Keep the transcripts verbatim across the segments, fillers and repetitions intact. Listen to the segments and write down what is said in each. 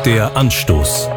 Der Anstoß.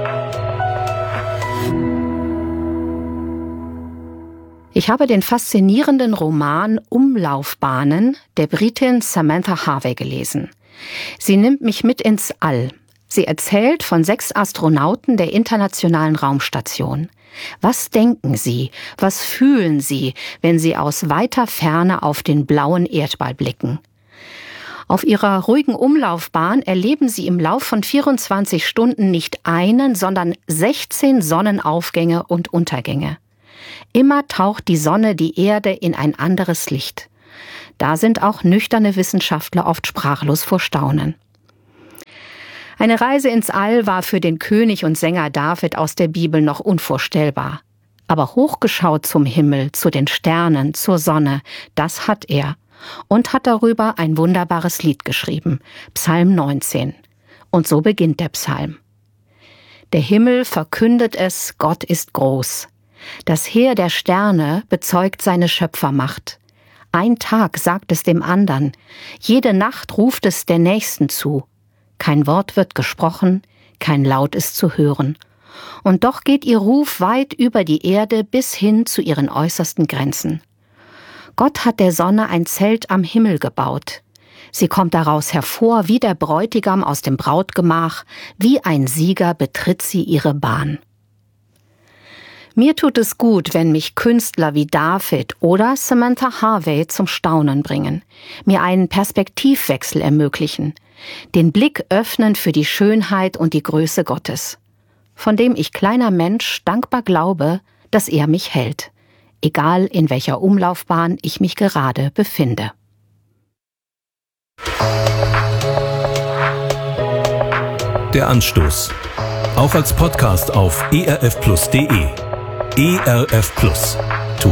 Ich habe den faszinierenden Roman Umlaufbahnen der Britin Samantha Harvey gelesen. Sie nimmt mich mit ins All. Sie erzählt von sechs Astronauten der Internationalen Raumstation. Was denken sie, was fühlen sie, wenn sie aus weiter Ferne auf den blauen Erdball blicken? Auf ihrer ruhigen Umlaufbahn erleben sie im Lauf von vierundzwanzig Stunden nicht einen, sondern sechzehn Sonnenaufgänge und Untergänge. Immer taucht die Sonne die Erde in ein anderes Licht. Da sind auch nüchterne Wissenschaftler oft sprachlos vor Staunen. Eine Reise ins All war für den König und Sänger David aus der Bibel noch unvorstellbar. Aber hochgeschaut zum Himmel, zu den Sternen, zur Sonne, das hat er. Und hat darüber ein wunderbares Lied geschrieben, Psalm neunzehn. Und so beginnt der Psalm. Der Himmel verkündet es, Gott ist groß. Das Heer der Sterne bezeugt seine Schöpfermacht. Ein Tag sagt es dem andern, jede Nacht ruft es der Nächsten zu. Kein Wort wird gesprochen, kein Laut ist zu hören. Und doch geht ihr Ruf weit über die Erde bis hin zu ihren äußersten Grenzen. Gott hat der Sonne ein Zelt am Himmel gebaut. Sie kommt daraus hervor wie der Bräutigam aus dem Brautgemach, wie ein Sieger betritt sie ihre Bahn. Mir tut es gut, wenn mich Künstler wie David oder Samantha Harvey zum Staunen bringen, mir einen Perspektivwechsel ermöglichen, den Blick öffnen für die Schönheit und die Größe Gottes, von dem ich kleiner Mensch dankbar glaube, dass er mich hält, egal in welcher Umlaufbahn ich mich gerade befinde. Der Anstoß. Auch als Podcast auf e r f plus punkt d e. E R F Plus.